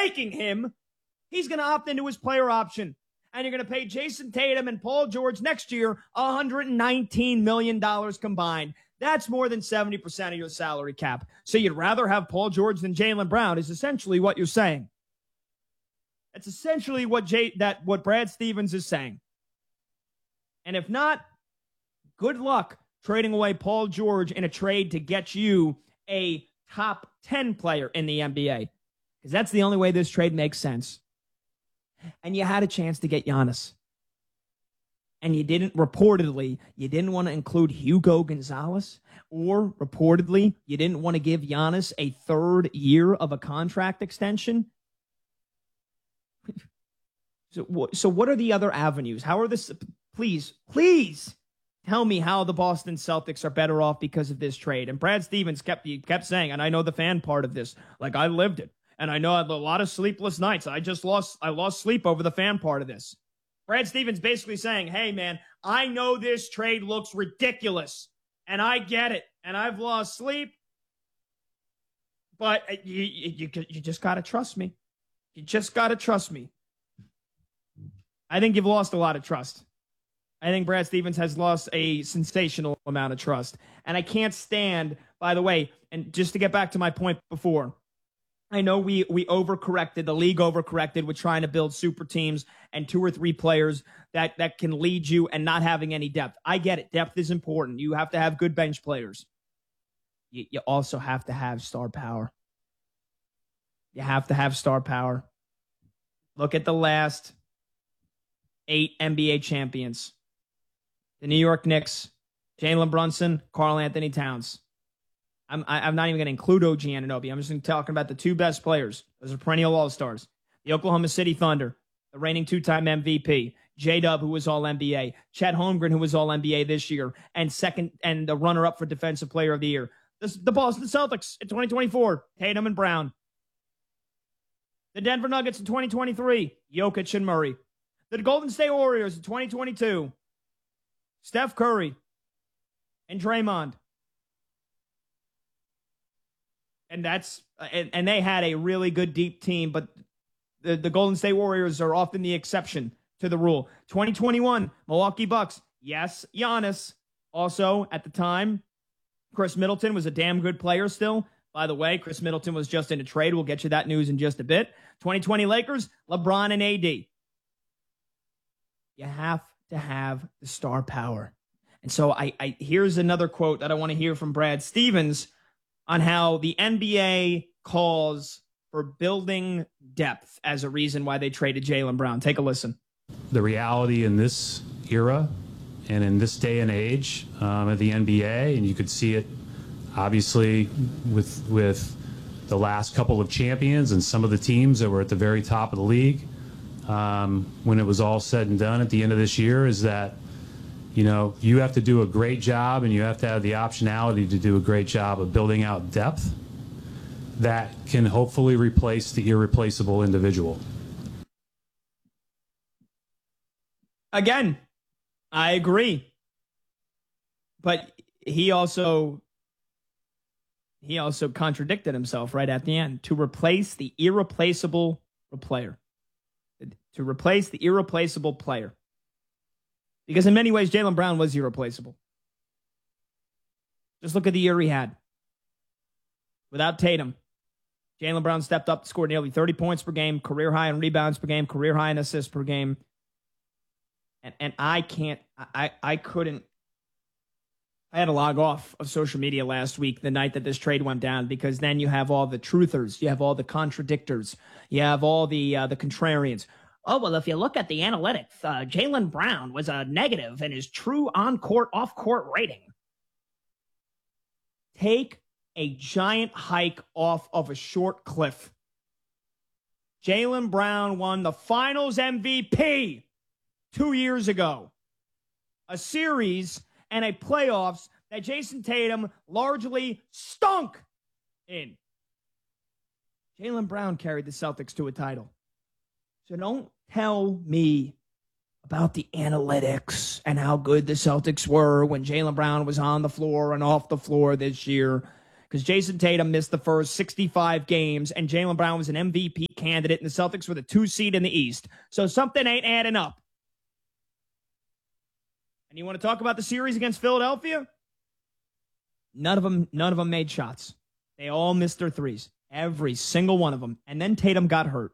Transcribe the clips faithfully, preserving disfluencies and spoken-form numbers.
taking him, he's going to opt into his player option. And you're going to pay Jason Tatum and Paul George next year one hundred nineteen million dollars combined. That's more than seventy percent of your salary cap. So you'd rather have Paul George than Jaylen Brown is essentially what you're saying. That's essentially what Jay, that what Brad Stevens is saying. And if not, good luck trading away Paul George in a trade to get you a top ten player in the N B A. Because that's the only way this trade makes sense. And you had a chance to get Giannis. And you didn't, reportedly, you didn't want to include Hugo Gonzalez. Or, reportedly, you didn't want to give Giannis a third year of a contract extension. So, so what are the other avenues? How are this? Please, please tell me how the Boston Celtics are better off because of this trade. And Brad Stevens kept, kept saying, and I know the fan part of this, like I lived it. And I know I had a lot of sleepless nights. I just lost, I lost sleep over the fan part of this. Brad Stevens basically saying, hey, man, I know this trade looks ridiculous, and I get it, and I've lost sleep, but you, you, you just got to trust me. You just got to trust me. I think you've lost a lot of trust. I think Brad Stevens has lost a sensational amount of trust, and I can't stand, by the way, and just to get back to my point before, I know we we overcorrected, the league overcorrected with trying to build super teams and two or three players that, that can lead you and not having any depth. I get it. Depth is important. You have to have good bench players. You, you also have to have star power. You have to have star power. Look at the last eight N B A champions. The New York Knicks, Jalen Brunson, Karl Anthony Towns. I'm, I'm not even going to include O G Anunoby. I'm just talking about the two best players. Those are perennial all-stars. The Oklahoma City Thunder, the reigning two-time M V P. J-Dub, who was all N B A. Chet Holmgren, who was all N B A this year. And second, and the runner-up for Defensive Player of the Year. The, the Boston Celtics in twenty twenty-four, Tatum and Brown. The Denver Nuggets in twenty twenty-three, Jokic and Murray. The Golden State Warriors in twenty twenty-two, Steph Curry and Draymond. And that's and, and they had a really good deep team, but the, the Golden State Warriors are often the exception to the rule. twenty twenty-one, Milwaukee Bucks. Yes, Giannis. Also, at the time, Chris Middleton was a damn good player still. By the way, Chris Middleton was just in a trade. We'll get you that news in just a bit. twenty twenty Lakers, LeBron and A D. You have to have the star power. And so I, I here's another quote that I want to hear from Brad Stevens on how the N B A calls for building depth as a reason why they traded Jaylen Brown. Take a listen. The reality in this era and in this day and age um, of the N B A, and you could see it obviously with with the last couple of champions and some of the teams that were at the very top of the league, um, when it was all said and done at the end of this year, is that you know, you have to do a great job and you have to have the optionality to do a great job of building out depth that can hopefully replace the irreplaceable individual. Again, I agree. But he also he also contradicted himself right at the end. To replace the irreplaceable player. To replace the irreplaceable player. Because in many ways, Jaylen Brown was irreplaceable. Just look at the year he had. Without Tatum, Jaylen Brown stepped up, scored nearly thirty points per game, career high in rebounds per game, career high in assists per game. And and I can't, I, I couldn't, I had to log off of social media last week, the night that this trade went down, because then you have all the truthers, you have all the contradictors, you have all the uh, the contrarians. Oh, well, if you look at the analytics, uh, Jaylen Brown was a negative in his true on-court, off-court rating. Take a giant hike off of a short cliff. Jaylen Brown won the Finals M V P two years ago. A series and a playoffs that Jason Tatum largely stunk in. Jaylen Brown carried the Celtics to a title. So don't tell me about the analytics and how good the Celtics were when Jaylen Brown was on the floor and off the floor this year. Because Jason Tatum missed the first sixty-five games and Jaylen Brown was an M V P candidate, and the Celtics were the two seed in the East. So something ain't adding up. And you want to talk about the series against Philadelphia? None of them, none of them made shots. They all missed their threes. Every single one of them. And then Tatum got hurt.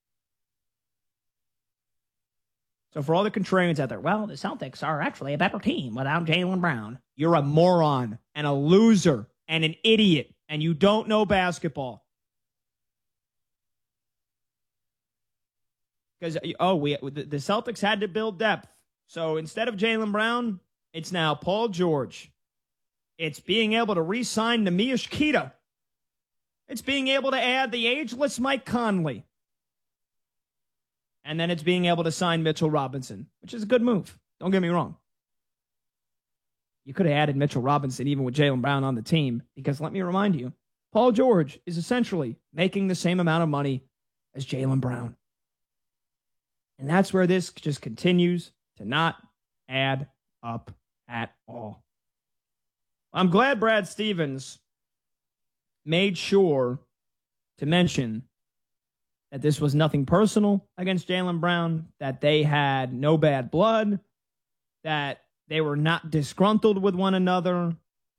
So for all the contrarians out there, well, the Celtics are actually a better team without Jaylen Brown. You're a moron and a loser and an idiot, and you don't know basketball. Because, oh, we the, the Celtics had to build depth. So instead of Jaylen Brown, it's now Paul George. It's being able to re-sign Nemish Kita. It's being able to add the ageless Mike Conley. And then it's being able to sign Mitchell Robinson, which is a good move. Don't get me wrong. You could have added Mitchell Robinson even with Jaylen Brown on the team, because let me remind you, Paul George is essentially making the same amount of money as Jaylen Brown. And that's where this just continues to not add up at all. I'm glad Brad Stevens made sure to mention that this was nothing personal against Jaylen Brown, that they had no bad blood, that they were not disgruntled with one another.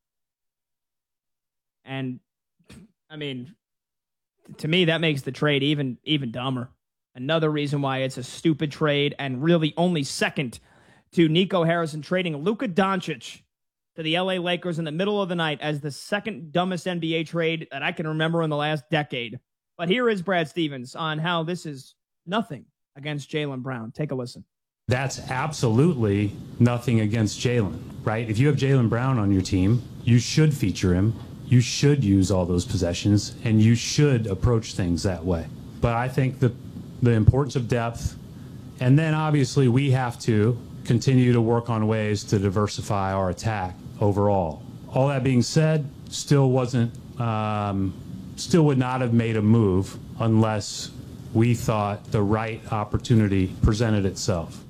And, I mean, to me, that makes the trade even, even dumber. Another reason why it's a stupid trade, and really only second to Nico Harrison trading Luka Doncic to the L A Lakers in the middle of the night as the second dumbest N B A trade that I can remember in the last decade. But here is Brad Stevens on how this is nothing against Jaylen Brown. Take a listen. That's absolutely nothing against Jaylen, right? If you have Jaylen Brown on your team, you should feature him. You should use all those possessions, and you should approach things that way. But I think the the importance of depth, and then obviously we have to continue to work on ways to diversify our attack overall. All that being said, still wasn't, um, still would not have made a move unless we thought the right opportunity presented itself.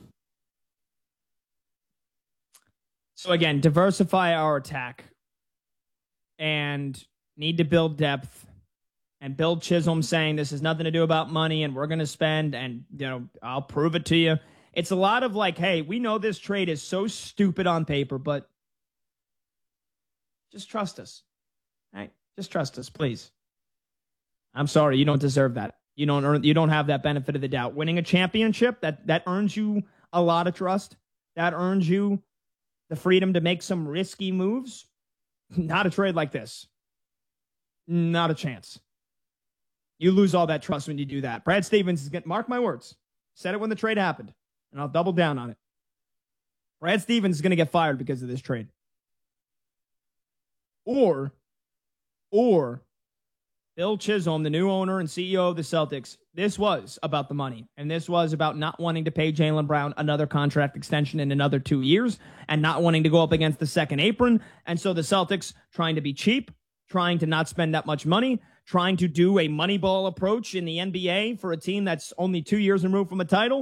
So again, diversify our attack and need to build depth. And Bill Chisholm saying this has nothing to do about money and we're going to spend and, you know, I'll prove it to you. It's a lot of like, hey, we know this trade is so stupid on paper, but just trust us. All right? Just trust us, please. I'm sorry, you don't deserve that. You don't earn, you don't have that benefit of the doubt. Winning a championship, that, that earns you a lot of trust. That earns you the freedom to make some risky moves. Not a trade like this. Not a chance. You lose all that trust when you do that. Brad Stevens is going to, mark my words, said it when the trade happened, and I'll double down on it. Brad Stevens is going to get fired because of this trade. Or, or Bill Chisholm, the new owner and C E O of the Celtics, this was about the money, and this was about not wanting to pay Jaylen Brown another contract extension in another two years and not wanting to go up against the second apron. And so the Celtics trying to be cheap, trying to not spend that much money, trying to do a Moneyball approach in the N B A for a team that's only two years removed from a title.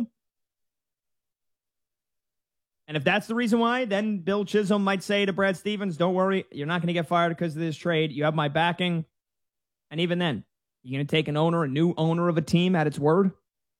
And if that's the reason why, then Bill Chisholm might say to Brad Stevens, don't worry, you're not going to get fired because of this trade. You have my backing. And even then, you're going to take an owner, a new owner of a team at its word?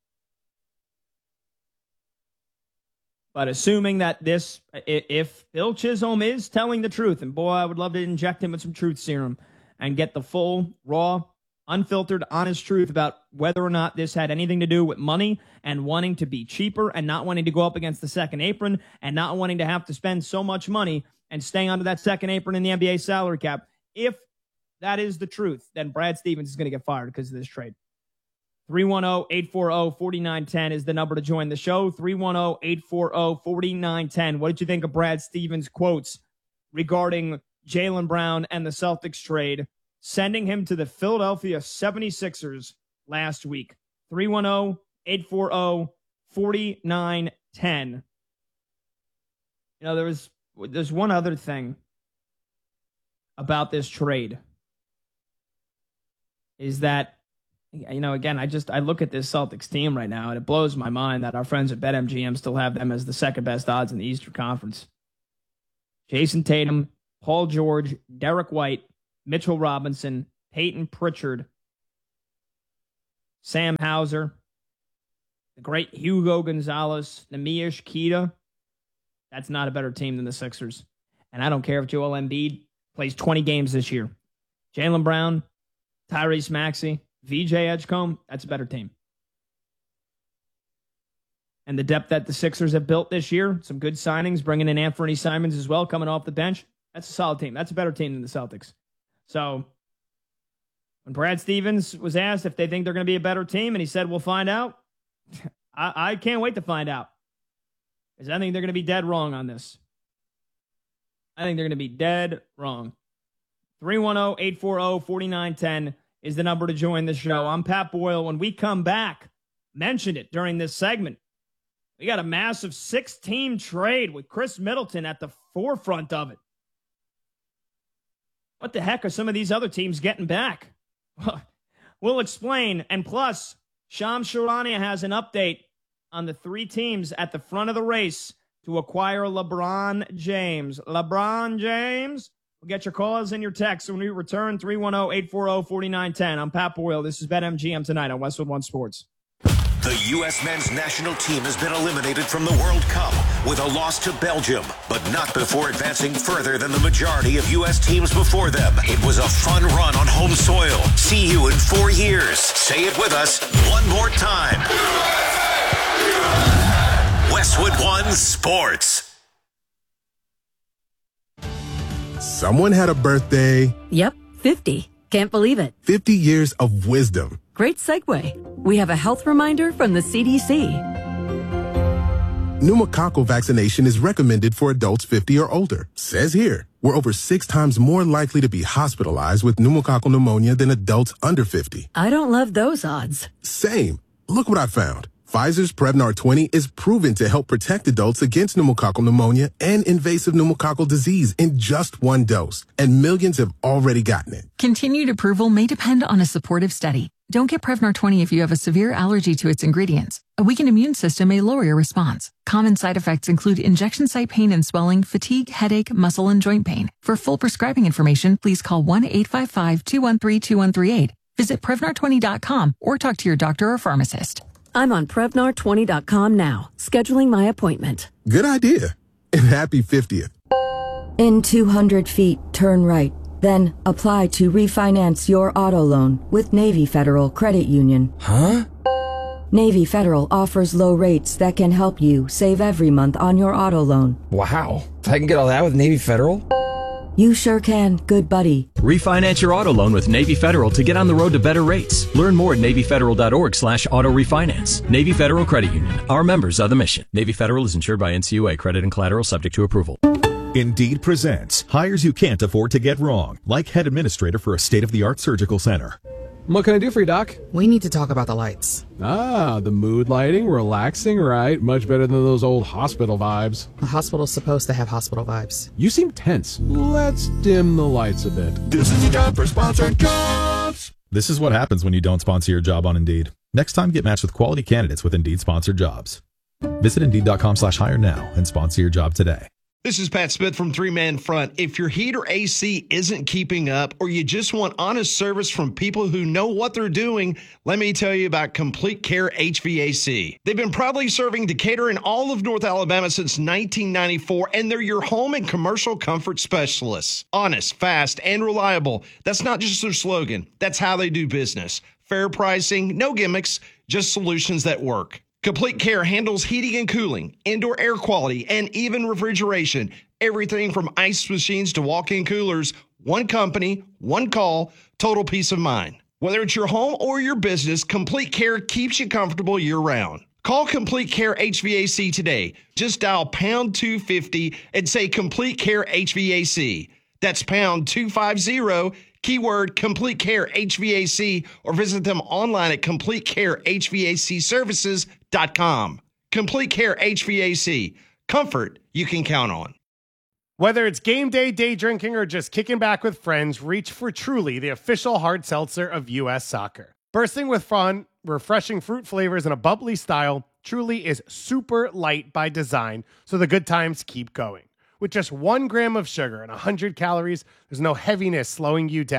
But assuming that this, if Bill Chisholm is telling the truth, and boy, I would love to inject him with some truth serum and get the full, raw, unfiltered, honest truth about whether or not this had anything to do with money and wanting to be cheaper and not wanting to go up against the second apron and not wanting to have to spend so much money and stay under that second apron in the N B A salary cap. If that is the truth, then Brad Stevens is going to get fired because of this trade. three one zero, eight four zero, four nine one zero is the number to join the show. three one zero, eight four zero, four nine one zero. What did you think of Brad Stevens' quotes regarding Jaylen Brown and the Celtics trade, sending him to the Philadelphia seventy-sixers last week? three one zero, eight four zero, four nine one zero. You know, there was there's one other thing about this trade is that, you know, again, I just I look at this Celtics team right now, and it blows my mind that our friends at BetMGM still have them as the second best odds in the Eastern Conference. Jason Tatum, Paul George, Derek White, Mitchell Robinson, Peyton Pritchard, Sam Hauser, the great Hugo Gonzalez, Nemish Kita. That's not a better team than the Sixers. And I don't care if Joel Embiid plays twenty games this year. Jaylen Brown, Tyrese Maxey, V J Edgecombe, that's a better team. And the depth that the Sixers have built this year, some good signings, bringing in Anthony Simons as well, coming off the bench. That's a solid team. That's a better team than the Celtics. So when Brad Stevens was asked if they think they're going to be a better team, and he said, we'll find out, I, I can't wait to find out. Because I think they're going to be dead wrong on this. I think they're going to be dead wrong. three one zero, eight four zero, four nine one zero is the number to join the show. I'm Pat Boyle. When we come back, mentioned it during this segment, we got a massive six-team trade with Chris Middleton at the forefront of it. What the heck are some of these other teams getting back? We'll explain. And plus, Shams Charania has an update on the three teams at the front of the race to acquire LeBron James. LeBron James. We'll get your calls and your texts when we return. three one zero, eight four zero, four nine one zero. I'm Pat Boyle. This is BetMGM tonight on Westwood One Sports. The U S men's national team has been eliminated from the World Cup with a loss to Belgium, but not before advancing further than the majority of U S teams before them. It was a fun run on home soil. See you in four years. Say it with us one more time. Westwood One Sports. Someone had a birthday. Yep, fifty. Can't believe it. fifty years of wisdom. Great segue. We have a health reminder from the C D C. Pneumococcal vaccination is recommended for adults fifty or older. Says here, we're over six times more likely to be hospitalized with pneumococcal pneumonia than adults under fifty. I don't love those odds. Same. Look what I found. Pfizer's Prevnar twenty is proven to help protect adults against pneumococcal pneumonia and invasive pneumococcal disease in just one dose, and millions have already gotten it. Continued approval may depend on a supportive study. Don't get Prevnar twenty if you have a severe allergy to its ingredients. A weakened immune system may lower your response. Common side effects include injection site pain and swelling, fatigue, headache, muscle, and joint pain. For full prescribing information, please call one eight five five, two one three, two one three eight. Visit Prevnar twenty dot com or talk to your doctor or pharmacist. I'm on Prevnar twenty dot com now, scheduling my appointment. Good idea. And happy fiftieth. In two hundred feet, turn right. Then apply to refinance your auto loan with Navy Federal Credit Union. Huh? Navy Federal offers low rates that can help you save every month on your auto loan. Wow. I can get all that with Navy Federal? You sure can, good buddy. Refinance your auto loan with Navy Federal to get on the road to better rates. Learn more at NavyFederal.org slash auto refinance. Navy Federal Credit Union. Our members are the mission. Navy Federal is insured by N C U A. Credit and collateral subject to approval. Indeed presents hires you can't afford to get wrong, like head administrator for a state-of-the-art surgical center. What can I do for you, Doc? We need to talk about the lights. Ah, the mood lighting, relaxing, right? Much better than those old hospital vibes. The hospital's supposed to have hospital vibes. You seem tense. Let's dim the lights a bit. This is your job for sponsored jobs. This is what happens when you don't sponsor your job on Indeed. Next time, get matched with quality candidates with Indeed sponsored jobs. Visit Indeed.com slash hire now and sponsor your job today. This is Pat Smith from Three Man Front. If your heat or A C isn't keeping up, or you just want honest service from people who know what they're doing, let me tell you about Complete Care H V A C. They've been proudly serving Decatur and all of North Alabama since nineteen ninety-four, and they're your home and commercial comfort specialists. Honest, fast, and reliable. That's not just their slogan. That's how they do business. Fair pricing, no gimmicks, just solutions that work. Complete Care handles heating and cooling, indoor air quality, and even refrigeration. Everything from ice machines to walk-in coolers. One company, one call, total peace of mind. Whether it's your home or your business, Complete Care keeps you comfortable year-round. Call Complete Care H V A C today. Just dial pound two fifty and say Complete Care H V A C. That's pound two fifty, keyword Complete Care H V A C, or visit them online at complete care h v a c services dot com. Complete Care H V A C. Comfort you can count on. Whether it's game day, day drinking, or just kicking back with friends, reach for Truly, the official hard seltzer of U S Soccer. Bursting with fun, refreshing fruit flavors, and a bubbly style, Truly is super light by design, so the good times keep going. With just one gram of sugar and one hundred calories, there's no heaviness slowing you down.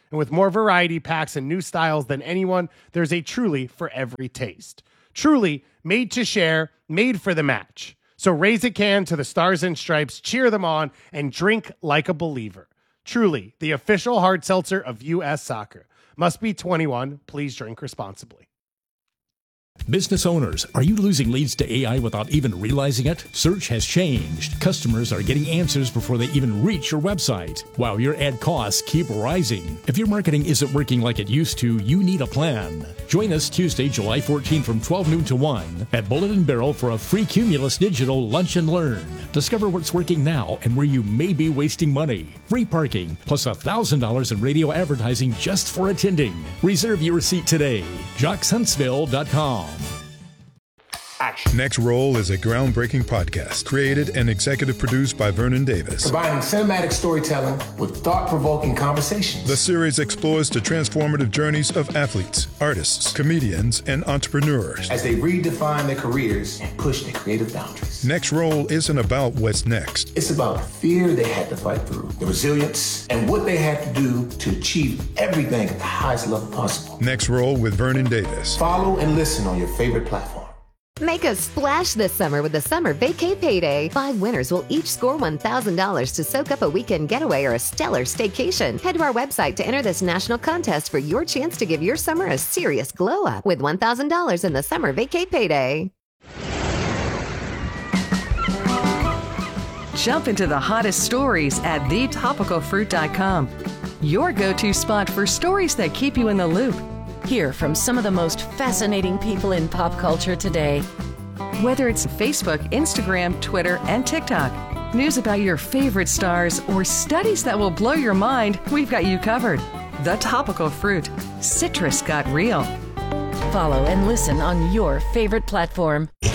And with more variety packs and new styles than anyone, there's a Truly for every taste. Truly, made to share, made for the match. So raise a can to the Stars and Stripes, cheer them on, and drink like a believer. Truly, the official hard seltzer of U S Soccer. Must be twenty-one. Please drink responsibly. Business owners, are you losing leads to A I without even realizing it? Search has changed. Customers are getting answers before they even reach your website, while your ad costs keep rising. If your marketing isn't working like it used to, you need a plan. Join us Tuesday, July fourteenth from twelve noon to one at Bullet and Barrel for a free Cumulus Digital Lunch and Learn. Discover what's working now and where you may be wasting money. Free parking, plus one thousand dollars in radio advertising just for attending. Reserve your seat today. Jocks Huntsville dot com. Next Roll is a groundbreaking podcast created and executive produced by Vernon Davis. Combining cinematic storytelling with thought-provoking conversations. The series explores the transformative journeys of athletes, artists, comedians, and entrepreneurs as they redefine their careers and push their creative boundaries. Next Roll isn't about what's next. It's about the fear they had to fight through, the resilience, and what they had to do to achieve everything at the highest level possible. Next Roll with Vernon Davis. Follow and listen on your favorite platform. Make a splash this summer with the Summer Vacay Payday. Five winners will each score one thousand dollars to soak up a weekend getaway or a stellar staycation. Head to our website to enter this national contest for your chance to give your summer a serious glow up with one thousand dollars in the Summer Vacay Payday. Jump into the hottest stories at the topical fruit dot com. Your go-to spot for stories that keep you in the loop. Hear from some of the most fascinating people in pop culture today. Whether it's Facebook, Instagram, Twitter, and TikTok, news about your favorite stars, or studies that will blow your mind, we've got you covered. The Topical Fruit. Citrus got real. Follow and listen on your favorite platform.